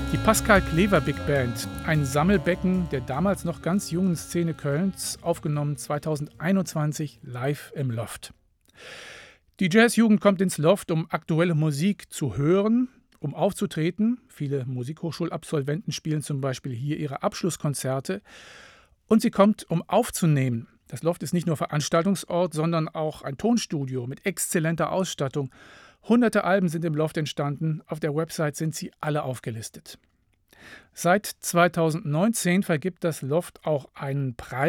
Die Pascal Klever Big Band, ein Sammelbecken der damals noch ganz jungen Szene Kölns, aufgenommen 2021 live im Loft. Die Jazzjugend kommt ins Loft, um aktuelle Musik zu hören, um aufzutreten. Viele Musikhochschulabsolventen spielen zum Beispiel hier ihre Abschlusskonzerte. Und sie kommt, um aufzunehmen. Das Loft ist nicht nur Veranstaltungsort, sondern auch ein Tonstudio mit exzellenter Ausstattung. Hunderte Alben sind im Loft entstanden, auf der Website sind sie alle aufgelistet. Seit 2019 vergibt das Loft auch einen Preis